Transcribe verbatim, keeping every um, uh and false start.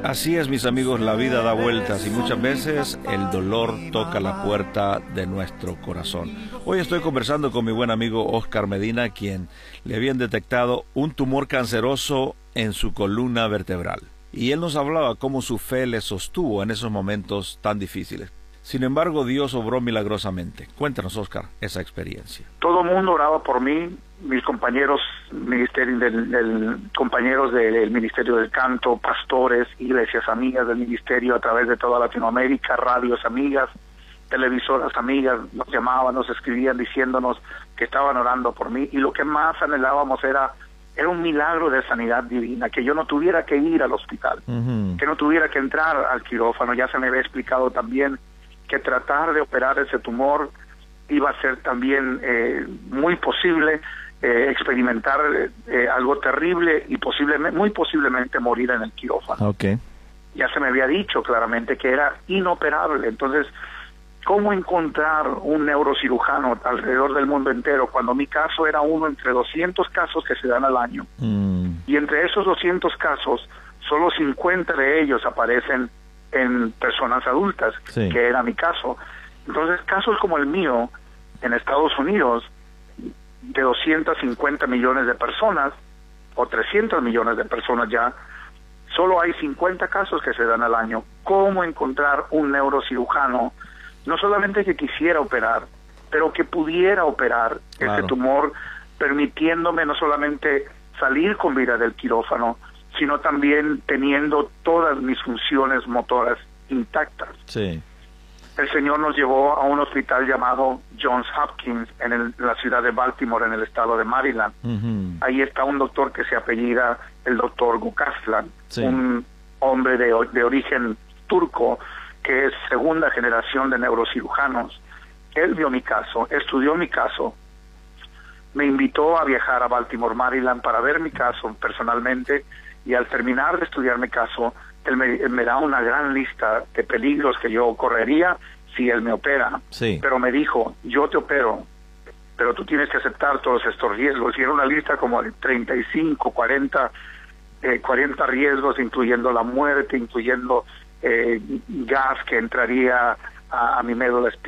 Así es, mis amigos, la vida da vueltas y muchas veces el dolor toca la puerta de nuestro corazón. Hoy estoy conversando con mi buen amigo Oscar Medina, quien le habían detectado un tumor canceroso en su columna vertebral. Y él nos hablaba cómo su fe le sostuvo en esos momentos tan difíciles. Sin embargo, Dios obró milagrosamente. Cuéntanos, Oscar, esa experiencia. Todo el mundo oraba por mí, mis compañeros ministerio del, del, compañeros del Ministerio del Canto, pastores, iglesias amigas del ministerio a través de toda Latinoamérica, radios amigas, televisoras amigas, nos llamaban, nos escribían diciéndonos que estaban orando por mí, y lo que más anhelábamos era, era un milagro de sanidad divina, que yo no tuviera que ir al hospital, uh-huh. que no tuviera que entrar al quirófano. Ya se me había explicado también que tratar de operar ese tumor iba a ser también eh, muy posible eh, experimentar eh, algo terrible y posiblemente, muy posiblemente morir en el quirófano. Okay. Ya se me había dicho claramente que era inoperable. Entonces, ¿cómo encontrar un neurocirujano alrededor del mundo entero cuando mi caso era uno entre doscientos casos que se dan al año? Mm. Y entre esos doscientos casos, solo cincuenta de ellos aparecen en personas adultas, sí. que era mi caso. Entonces, casos como el mío, en Estados Unidos, de doscientos cincuenta millones de personas, o trescientos millones de personas ya, solo hay cincuenta casos que se dan al año. ¿Cómo encontrar un neurocirujano, no solamente que quisiera operar, pero que pudiera operar claro. ese tumor, permitiéndome no solamente salir con vida del quirófano, sino también teniendo todas mis funciones motoras intactas? Sí. El Señor nos llevó a un hospital llamado Johns Hopkins en, el, en la ciudad de Baltimore, en el estado de Maryland. Uh-huh. Ahí está un doctor que se apellida el doctor Gokaslan, sí. un hombre de, de origen turco que es segunda generación de neurocirujanos. Él vio mi caso, estudió mi caso, me invitó a viajar a Baltimore, Maryland, para ver mi caso personalmente, y al terminar de estudiar mi caso, él me, él me da una gran lista de peligros que yo correría si él me opera. Sí. Pero me dijo, yo te opero, pero tú tienes que aceptar todos estos riesgos. Y era una lista como de treinta y cinco, cuarenta, eh, cuarenta riesgos, incluyendo la muerte, incluyendo eh, gas que entraría a, a mi médula espinal.